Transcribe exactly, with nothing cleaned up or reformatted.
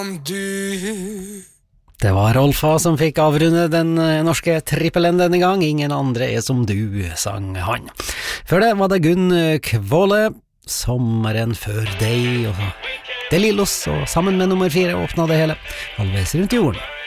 Det var Rolfa som fikk avrunde den norske trippelen denne gang. Ingen andre er som du, sang han. Før det var det Gunn Kvåle, Sommeren før deg, og det Lillos, og sammen med nummer fire åpna det hele halvveis rundt jorden.